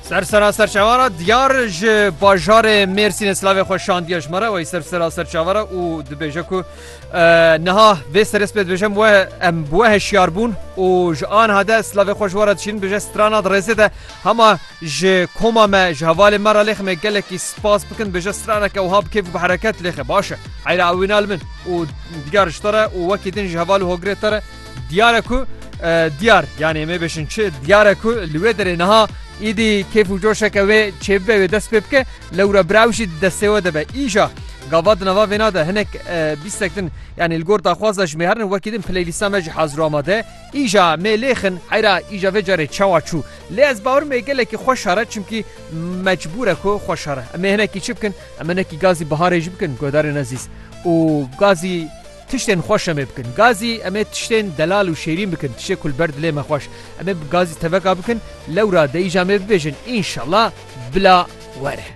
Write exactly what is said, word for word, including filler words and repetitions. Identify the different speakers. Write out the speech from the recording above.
Speaker 1: سرسرا سرچاوارا دیار ج باجار مرسین سلاوی خوشاندی جمره و سرسرا سرچاوارا و دبیجه کو نها و سرس بد بجم و ام بوه هشیاربون و ج آن هده سلاوی خوشوارا چین بجه سترانا درزه ده همه ج کما ما ج حوال مرا لخ مگله کی سپاس بکن بجه سترانا که وهاب کیف بحرکت لخ باشه حیل اوینال من و دیار اشتره و وکیدن ج حوال هوگره تره دیاره کو دیار یعنی می بشن چه دیاره کو لوی دره نها ایدی کیف و جوشه که وی چه به و دست ببکه لورا براوشی دسته و دبه ایجا گاواد نوا وینا ده هنک بیستکتن یعنی الگور دا خوازش میهرن وکیدن پلیلیسا مج حاضر آماده ایجا میلیخن حیرا ایجا و جاره چوا چو لی از باور میگله که خوش هره چمکی مجبوره که خوش هره اما هنکی چی بکن اما هنکی گازی بهاره جی بکن گودار نزیز و گازی تشتن خوش هم بکن گازی اما تشتن دلال و شیرین بکن تشه کل برد لی مخوش اما گازی توقع بکن لورا ده ایجا می ببیجن انشالله بلا وره